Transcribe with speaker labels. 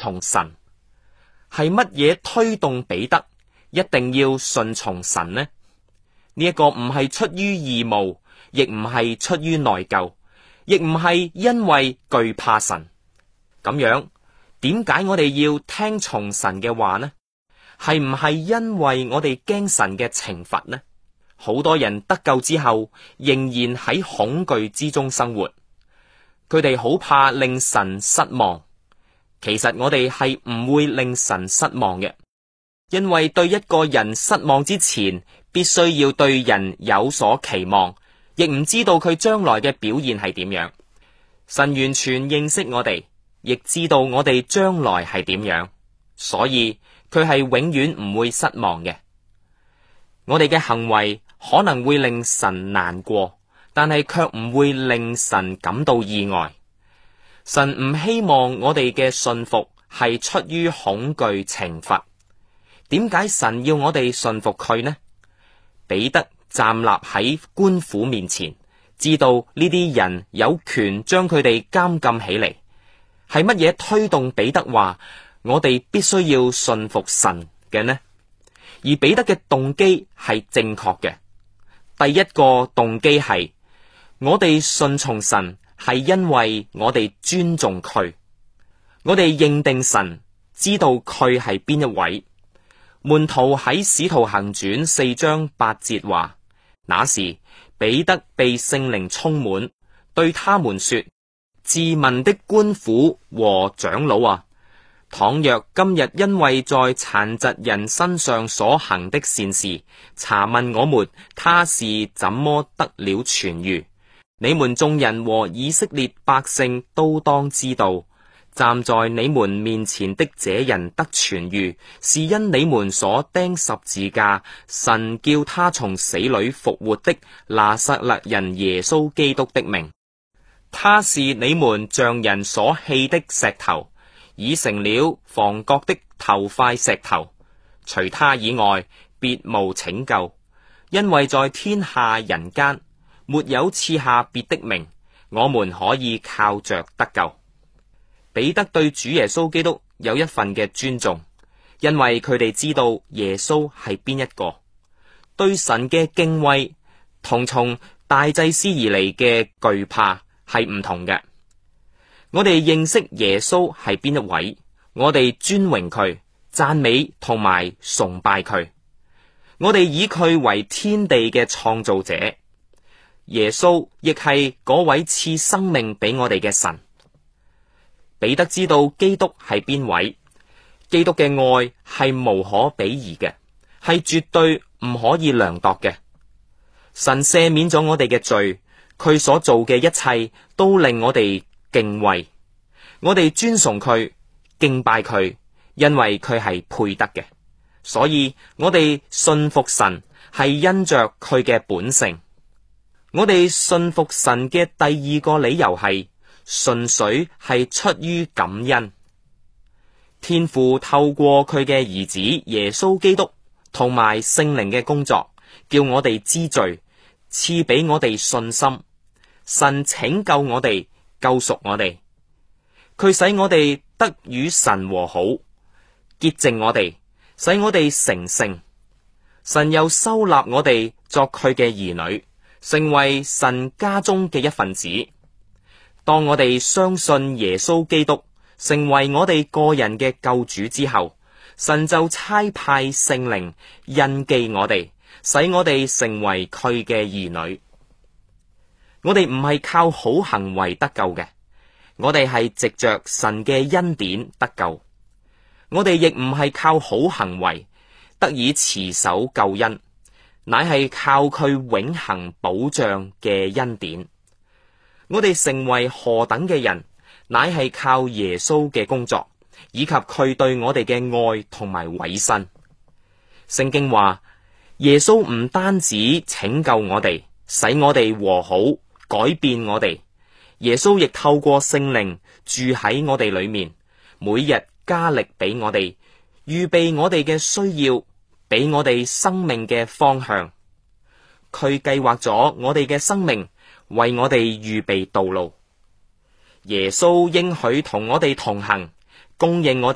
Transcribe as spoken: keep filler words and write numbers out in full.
Speaker 1: 從神。係乜嘢推動彼得一定要順從神呢？呢一個唔係出於義務，亦唔係出於內疚，亦唔係因為懼怕神。咁樣，點解我哋要聽從神嘅話呢？係唔係因為我哋驚神嘅懲罰呢？好多人得救之後，仍然喺恐懼之中生活，佢哋好怕令神失望。其實我哋係唔會令神失望嘅，因為對一個人失望之前，必須要對人有所期望，亦唔知道佢將來嘅表現係點樣。神完全認識我哋，亦知道我哋將來係點樣，所以佢係永遠唔會失望嘅。我哋嘅行為可能會令神難過，但係卻唔會令神感到意外。神唔希望我哋嘅信服係出於恐懼懲罰。點解神要我哋信服佢呢？彼得站立喺官府面前，知道呢啲人有權將佢哋監禁起嚟。係乜嘢推動彼得話我哋必須要信服神嘅呢？而彼得嘅動機係正確嘅。第一個動機係我哋信從神，係因為我哋尊重佢，我哋認定神，知道佢係邊一位。門徒喺使徒行傳四章八節話，那時彼得被聖靈充滿，對他們說：治民的官府和長老啊，倘若今日因為在殘疾人身上所行的善事，查問我們他是怎麼得了痊癒，你們眾人和以色列百姓都當知道，站在你們面前的這人得痊癒，是因你們所釘十字架，神叫他從死裏復活的拿撒勒人耶穌基督的名。他是你們匠人所棄的石頭，已成了房角的頭塊石頭。除他以外，別無拯救，因為在天下人間沒有賜下別的名，我們可以靠着得救。彼得對主耶穌基督有一份嘅尊重，因為佢哋知道耶穌係邊一個。對神嘅敬畏同從大祭司而嚟嘅懼怕係唔同嘅。我哋認識耶穌係邊一位，我哋尊榮佢、讚美同埋崇拜佢。我哋以佢為天地嘅創造者。耶穌亦係嗰位賜生命俾我哋嘅神。彼得知道基督係邊位，基督嘅愛係無可比擬嘅，係絕對唔可以量度嘅。神赦免咗我哋嘅罪，佢所做嘅一切都令我哋敬畏，我哋尊崇佢、敬拜佢，因為佢係配得嘅。所以我哋信服神係因着佢嘅本性。我哋信服神嘅第二個理由係純粹係出於感恩。天父透過佢嘅兒子耶穌基督同埋聖靈嘅工作，叫我哋知罪，賜俾我哋信心。神拯救我哋，救贖我哋，佢使我哋得與神和好，潔淨我哋，使我哋成聖。神又收納我哋作佢嘅兒女，成為神家中嘅一份子。當我哋相信耶穌基督成為我哋個人嘅救主之後，神就差派聖靈印記我哋，使我哋成為佢嘅兒女。我哋唔係靠好行為得救嘅，我哋係藉着神嘅恩典得救。我哋亦唔係靠好行為得以持守救恩，乃係靠佢永恆保障嘅恩典。我哋成為何等嘅人，乃係靠耶穌嘅工作，以及佢對我哋嘅愛同埋委身。聖經話，耶穌唔單止拯救我哋，使我哋和好，改變我哋。耶穌亦透過聖靈住喺我哋裏面，每日加力俾我哋，預備我哋嘅需要，俾我哋生命嘅方向。佢計劃咗我哋嘅生命，為我哋預備道路。耶穌應許同我哋同行，供應我哋